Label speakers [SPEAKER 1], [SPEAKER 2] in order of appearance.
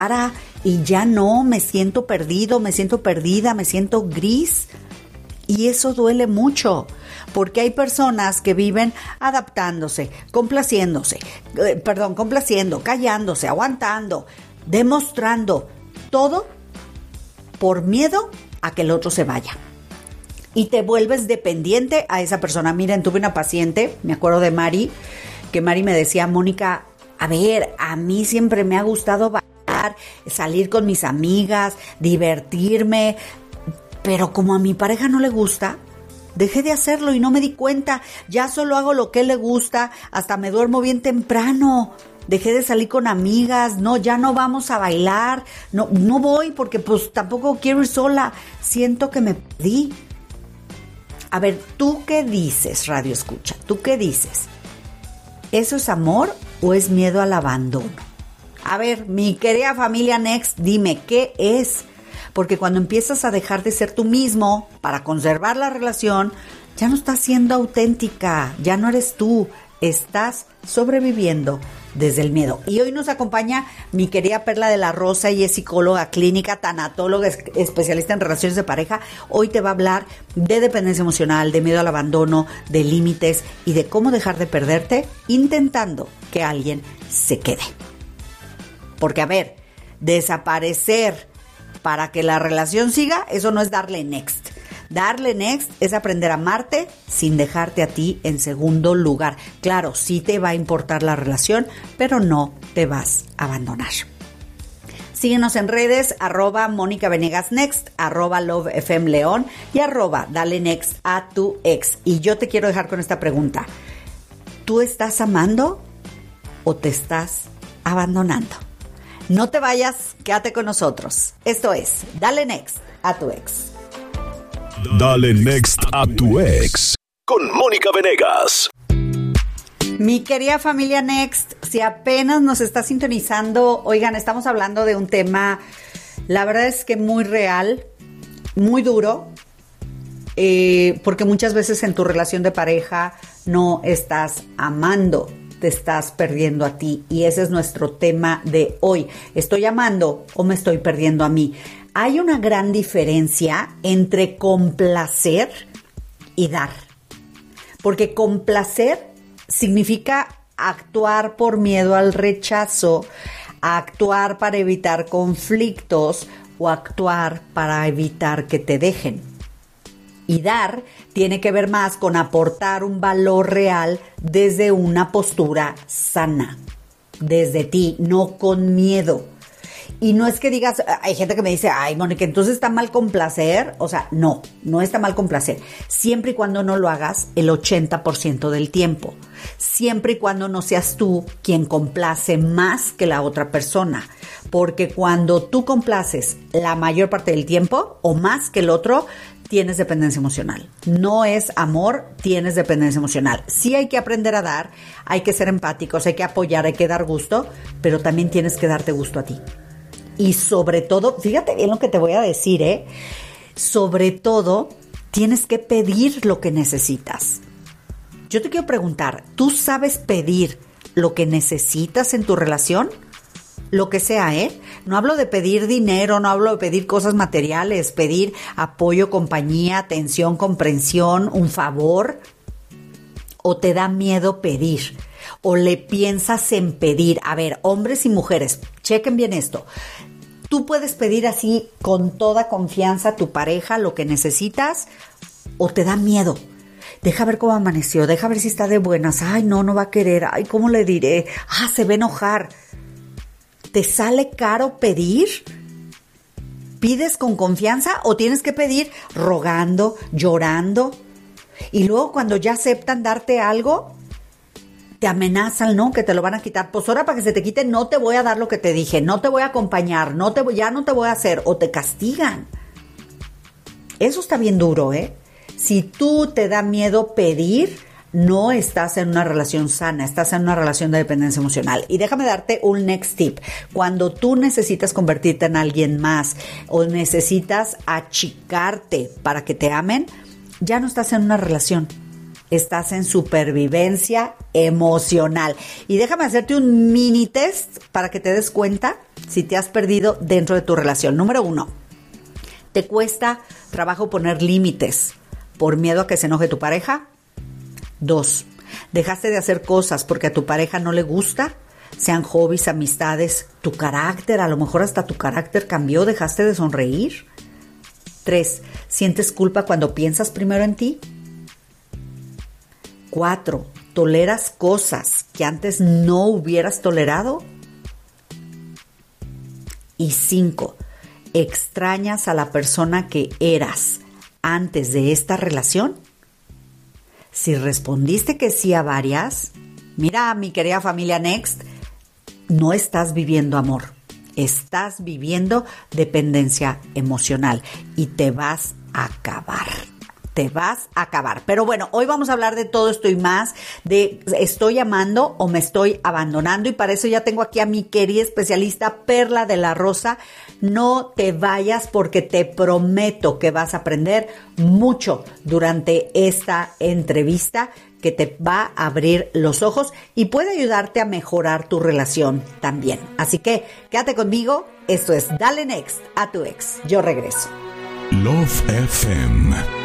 [SPEAKER 1] y ya no, me siento perdido, me siento perdida, me siento gris. Y eso duele mucho, porque hay personas que viven adaptándose, complaciendo, callándose, aguantando, demostrando todo por miedo a que el otro se vaya. Y te vuelves dependiente a esa persona. Miren, tuve una paciente, me acuerdo de Mari, que Mari me decía, Mónica, a ver, a mí siempre me ha gustado bailar, salir con mis amigas, divertirme, pero como a mi pareja no le gusta, dejé de hacerlo y no me di cuenta. Ya solo hago lo que a él le gusta, hasta me duermo bien temprano. Dejé de salir con amigas, no, ya no vamos a bailar, no voy porque pues tampoco quiero ir sola. Siento que me perdí. A ver, ¿tú qué dices, Radio Escucha? ¿Tú qué dices? ¿Eso es amor o es miedo al abandono? A ver, mi querida familia Next, dime, ¿qué es? Porque cuando empiezas a dejar de ser tú mismo para conservar la relación, ya no estás siendo auténtica, ya no eres tú, estás sobreviviendo desde el miedo. Y hoy nos acompaña mi querida Perla de la Rosa, y es psicóloga clínica, tanatóloga, especialista en relaciones de pareja. Hoy te va a hablar de dependencia emocional, de miedo al abandono, de límites y de cómo dejar de perderte intentando que alguien se quede. Porque a ver, desaparecer para que la relación siga, eso no es darle next. Darle next es aprender a amarte sin dejarte a ti en segundo lugar. Claro, sí te va a importar la relación, pero no te vas a abandonar. Síguenos en redes, @Mónica Venegas Next, @LoveFMLeón y @Dale Next a tu ex. Y yo te quiero dejar con esta pregunta. ¿Tú estás amando o te estás abandonando? No te vayas, quédate con nosotros. Esto es Dale Next a tu ex.
[SPEAKER 2] Dale Next a tu ex con Mónica Venegas.
[SPEAKER 1] Mi querida familia Next, si apenas nos está sintonizando, oigan, estamos hablando de un tema, la verdad es que muy real, muy duro, porque muchas veces en tu relación de pareja no estás amando, te estás perdiendo a ti, y ese es nuestro tema de hoy. ¿Estoy amando o me estoy perdiendo a mí? Hay una gran diferencia entre complacer y dar, porque complacer significa actuar por miedo al rechazo, actuar para evitar conflictos o actuar para evitar que te dejen. Y dar tiene que ver más con aportar un valor real desde una postura sana, desde ti, no con miedo. Y no es que digas, hay gente que me dice, ay, Mónica, entonces está mal complacer. O sea, no está mal complacer. Siempre y cuando no lo hagas el 80% del tiempo. Siempre y cuando no seas tú quien complace más que la otra persona. Porque cuando tú complaces la mayor parte del tiempo o más que el otro, tienes dependencia emocional. No es amor, tienes dependencia emocional. Sí hay que aprender a dar, hay que ser empáticos, hay que apoyar, hay que dar gusto, pero también tienes que darte gusto a ti. Y sobre todo, fíjate bien lo que te voy a decir, sobre todo, tienes que pedir lo que necesitas. Yo te quiero preguntar, ¿tú sabes pedir lo que necesitas en tu relación? Lo que sea, No hablo de pedir dinero, no hablo de pedir cosas materiales, pedir apoyo, compañía, atención, comprensión, un favor. ¿O te da miedo pedir? ¿O le piensas en pedir? A ver, hombres y mujeres, chequen bien esto. ¿Tú puedes pedir así con toda confianza a tu pareja lo que necesitas? ¿O te da miedo? Deja ver cómo amaneció, deja ver si está de buenas. Ay, no va a querer. Ay, ¿cómo le diré? Se va a enojar. ¿Te sale caro pedir? ¿Pides con confianza o tienes que pedir rogando, llorando? Y luego cuando ya aceptan darte algo, te amenazan, ¿no? Que te lo van a quitar. Pues ahora para que se te quite no te voy a dar lo que te dije, no te voy a acompañar, ya no te voy a hacer, o te castigan. Eso está bien duro, Si tú te da miedo pedir, no estás en una relación sana, estás en una relación de dependencia emocional. Y déjame darte un next tip. Cuando tú necesitas convertirte en alguien más o necesitas achicarte para que te amen, ya no estás en una relación. Estás en supervivencia emocional. Y déjame hacerte un mini test para que te des cuenta si te has perdido dentro de tu relación. Número 1, ¿te cuesta trabajo poner límites por miedo a que se enoje tu pareja? 2, ¿dejaste de hacer cosas porque a tu pareja no le gusta? Sean hobbies, amistades, tu carácter, a lo mejor hasta tu carácter cambió, dejaste de sonreír. 3, ¿sientes culpa cuando piensas primero en ti? 4, ¿toleras cosas que antes no hubieras tolerado? Y 5, ¿extrañas a la persona que eras antes de esta relación? Si respondiste que sí a varias, mira, mi querida familia Next, no estás viviendo amor, estás viviendo dependencia emocional y te vas a acabar. Te vas a acabar. Pero bueno, hoy vamos a hablar de todo esto y más, de estoy amando o me estoy abandonando, y para eso ya tengo aquí a mi querida especialista Perla de la Rosa. No te vayas porque te prometo que vas a aprender mucho durante esta entrevista que te va a abrir los ojos y puede ayudarte a mejorar tu relación también. Así que quédate conmigo. Esto es Dale Next a tu ex. Yo regreso.
[SPEAKER 2] Love FM